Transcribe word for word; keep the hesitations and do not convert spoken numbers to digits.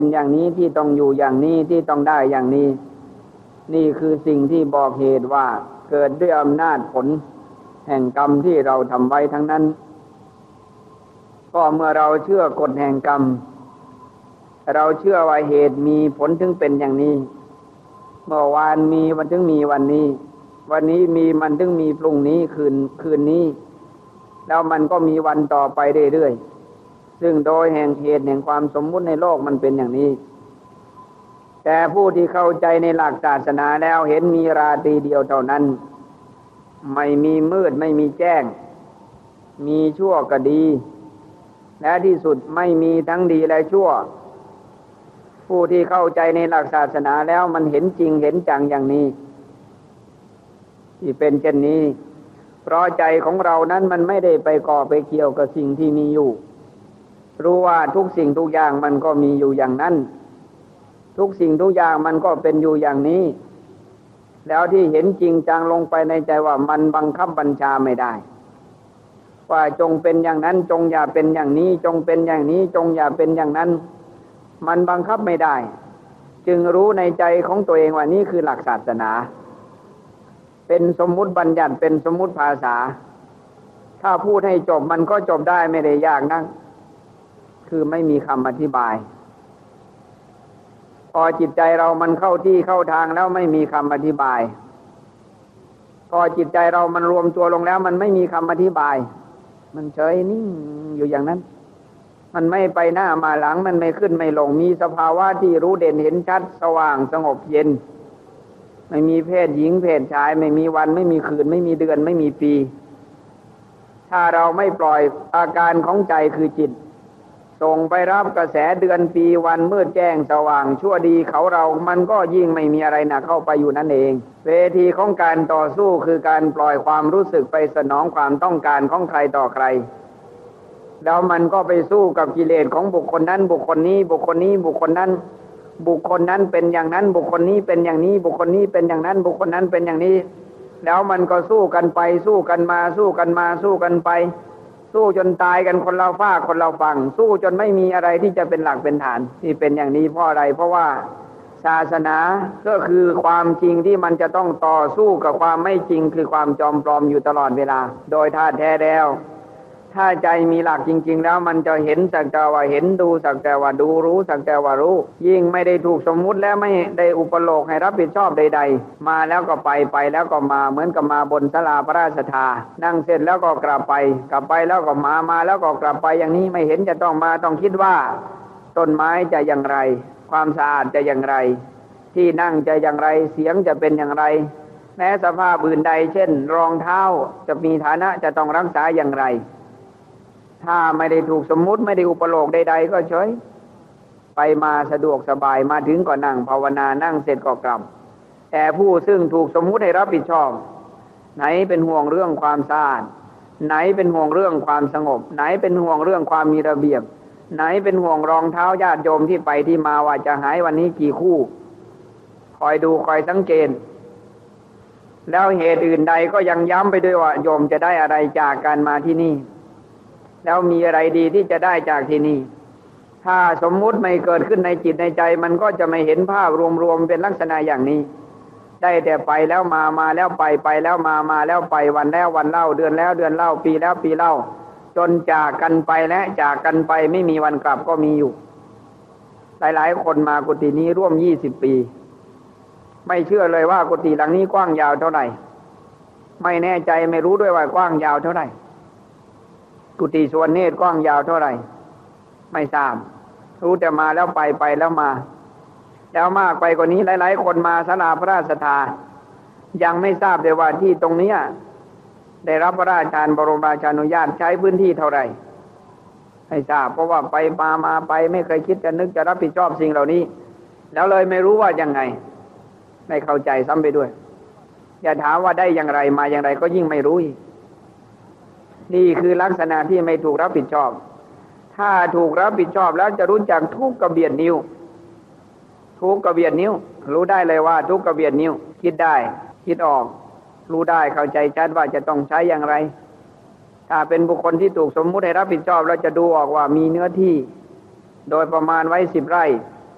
อย่างนี้ที่ต้องอยู่อย่างนี้ที่ต้องได้อย่างนี้นี่คือสิ่งที่บอกเหตุว่าเกิดด้วยอำนาจผลแห่งกรรมที่เราทำไว้ทั้งนั้นก็เมื่อเราเชื่อกฎแห่งกรรมเราเชื่อว่าเหตุมีผลถึงเป็นอย่างนี้เมื่อวานมีมันถึงมีวันนี้วันนี้มีมันถึงมีพรุ่งนี้คืนคืนนี้แล้วมันก็มีวันต่อไปเรื่อยๆซึ่งโดยแห่งเหตุแห่งความสมมุติในโลกมันเป็นอย่างนี้แต่ผู้ที่เข้าใจในหลักศาสนาแล้วเห็นมีราตรีเดียวเท่านั้นไม่มีมืดไม่มีแจ้งมีชั่วก็ดีและที่สุดไม่มีทั้งดีและชั่วผู้ที่เข้าใจในหลักศาสนาแล้วมันเห็นจริงเห็นจังอย่างนี้ที่เป็นเช่นนี้เพราะใจของเรานั้นมันไม่ได้ไปก่อไปเกี่ยวกับสิ่งที่มีอยู่รู้ว่าทุกสิ่งทุกอย่างมันก็มีอยู่อย่างนั้นทุกสิ่งทุกอย่างมันก็เป็นอยู่อย่างนี้แล้วที่เห็นจริงจังลงไปในใจว่ามันบังคับบัญชาไม่ได้ว่าจงเป็นอย่างนั้นจงอย่าเป็นอย่างนี้จงเป็นอย่างนี้จงอย่าเป็นอย่างนั้นมันบังคับไม่ได้จึงรู้ในใจของตัวเองว่านี่คือหลักศาสนาเป็นสมมุติบัญญัติเป็นสมมุติภาษาถ้าพูดให้จบมันก็จบได้ไม่ได้ยากนักคือไม่มีคำอธิบายพอจิตใจเรามันเข้าที่เข้าทางแล้วไม่มีคำอธิบายพอจิตใจเรามันรวมตัวลงแล้วมันไม่มีคำอธิบายมันเฉยนิ่งอยู่อย่างนั้นมันไม่ไปหน้ามาหลังมันไม่ขึ้นไม่ลงมีสภาวะที่รู้เด่นเห็นชัดสว่างสงบเย็นไม่มีเพศหญิงเพศชายไม่มีวันไม่มีคืนไม่มีเดือนไม่มีปีถ้าเราไม่ปล่อยอาการของใจคือจิตส่งไปรับกระแสเดือนปีวันมืดแจ้งสว่างชั่วดีเขาเรามันก็ยิ่งไม่มีอะไรหนักเข้าไปอยู่นั่นเองเวทีของการต่อสู้คือการปล่อยความรู้สึกไปสนองความต้องการของใครต่อใครแล้วมันก็ไปสู้กับกิเลสของบุคคลนั้นบุคคลนี้บุคคลนี้บุคคลนั้นบุคคลนั้นเป็นอย่างนั้นบุคคลนี้เป็นอย่างนี้บุคคลนี้เป็นอย่างนั้นบุคคลนั้นเป็นอย่างนี้แล้วมันก็สู้กันไปสู้กันมาสู้กันมาสู้กันไปสู้จนตายกันคนเราฝากคนเราฝั่งสู้จนไม่มีอะไรที่จะเป็นหลักเป็นฐานที่เป็นอย่างนี้เพราะอะไรเพราะว่าศาสนาก็คือความจริงที่มันจะต้องต่อสู้กับความไม่จริงคือความจอมปลอมอยู่ตลอดเวลาโดยท่าแท้แล้วถ้าใจมีหลักจริงๆแล้วมันจะเห็นสักแต่ว่าเห็นดูสักแต่ว่าดูรู้สักแต่ว่ารู้ยิ่งไม่ได้ถูกสมมุติแล้วไม่ได้อุปโลกให้รับผิดชอบใดๆมาแล้วก็ไปไปแล้วก็มาเหมือนกับมาบนศาลาพระราชทานนั่งเสร็จแล้วก็กลับไปกลับไปแล้วก็มามาแล้วก็กลับไปอย่างนี้ไม่เห็นจะต้องมาต้องคิดว่าต้นไม้จะอย่างไรความสะอาดจะอย่างไรที่นั่งจะอย่างไรเสียงจะเป็นอย่างไรแม้สภาพอื่นใดเช่นรองเท้าจะมีฐานะจะต้องรักษาอย่างไรถ้าไม่ได้ถูกสมมุติไม่ได้อุปโลกใดๆก็เฉยไปมาสะดวกสบายมาถึงก็นั่งภาวนานั่งเสร็จก็กลับแต่ผู้ซึ่งถูกสมมุติให้รับผิดชอบไหนเป็นห่วงเรื่องความสะอาดไหนเป็นห่วงเรื่องความสงบไหนเป็นห่วงเรื่องความมีระเบียบไหนเป็นห่วงรองเท้าญาติโยมที่ไปที่มาว่าจะหายวันนี้กี่คู่คอยดูคอยสังเกตแล้วเหตุอื่นใดก็ยังย้ำไปด้วยว่าโยมจะได้อะไรจากการมาที่นี่แล้วมีอะไรดีที่จะได้จากที่นี่ถ้าสมมุติไม่เกิดขึ้นในจิตในใจมันก็จะไม่เห็นภาพรวมๆเป็นลักษณะอย่างนี้ได้แต่ไปแล้วมามาแล้วไปไปแล้วมามาแล้วไปวันแล้ววันเล่าเดือนแล้วเดือนเล่าปีแล้วปีเล่าจนจากกันไปและจากกันไปไม่มีวันกลับก็มีอยู่หลายๆคนมากุฏินี้ร่วมยี่สิบปีไม่เชื่อเลยว่ากุฏิหลังนี้กว้างยาวเท่าไหร่ไม่แน่ใจไม่รู้ด้วยว่ากว้างยาวเท่าไหร่กุฏิส่วนเนตรกว้างยาวเท่าไหร่ไม่ทราบรู้แต่มาแล้วไปไปแล้วมาแล้วมากไปกว่านี้หลายๆคนมาศาลาพระราชทานยังไม่ทราบเลยว่าที่ตรงนี้ได้รับพระราชทานบรมราชานุญาตใช้พื้นที่เท่าไหร่ไม่ทราบเพราะว่าไปมามาไปไม่เคยคิดจะนึกจะรับผิดชอบสิ่งเหล่านี้แล้วเลยไม่รู้ว่ายังไงไม่เข้าใจซ้ำไปด้วยอย่าถามว่าได้อย่างไรมาอย่างไรก็ยิ่งไม่รู้อีกนี่คือลักษณะที่ไม่ถูกรับผิดชอบถ้าถูกรับผิดชอบแล้วจะรู้จักทุกกระเบียดนิ้วทุกกระเบียดนิ้วรู้ได้เลยว่าทุกกระเบียดนิ้วคิดได้คิดออกรู้ได้เข้าใจชัดว่าจะต้องใช้อย่างไรถ้าเป็นบุคคลที่ถูกสมมุติให้รับผิดชอบเราจะดูออกว่ามีเนื้อที่โดยประมาณไว้สิบไร่